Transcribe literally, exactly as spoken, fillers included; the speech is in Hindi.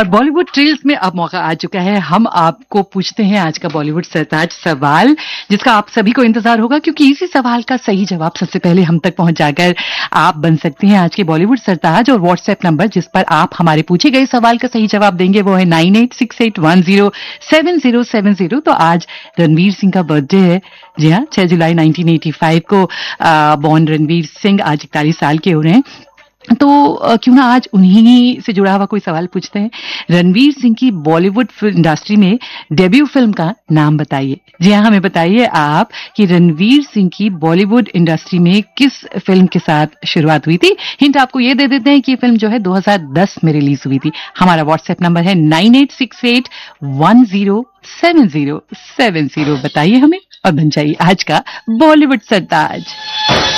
और बॉलीवुड ट्रेल्स में अब मौका आ चुका है। हम आपको पूछते हैं आज का बॉलीवुड सरताज सवाल, जिसका आप सभी को इंतजार होगा, क्योंकि इसी सवाल का सही जवाब सबसे पहले हम तक पहुंच जाकर आप बन सकते हैं आज के बॉलीवुड सरताज। और व्हाट्सएप नंबर जिस पर आप हमारे पूछे गए सवाल का सही जवाब देंगे वो है nine eight six eight one zero seven zero seven zero. तो आज रणवीर सिंह का बर्थडे है। जी हाँ, छह जुलाई नाइनटीन एटी फाइव को बॉर्न रणवीर सिंह आज इकतालीस साल के हो रहे हैं। तो क्यों ना आज उन्हीं से जुड़ा हुआ कोई सवाल पूछते हैं। रणवीर सिंह की बॉलीवुड इंडस्ट्री में डेब्यू फिल्म का नाम बताइए। जी हाँ, हमें बताइए आप कि रणवीर सिंह की बॉलीवुड इंडस्ट्री में किस फिल्म के साथ शुरुआत हुई थी। हिंट आपको ये दे देते हैं कि ये फिल्म जो है दो हज़ार दस में रिलीज हुई थी। हमारा व्हाट्सएप नंबर है nine eight six eight one zero seven zero seven zero. बताइए हमें और बन जाइए आज का बॉलीवुड सरताज।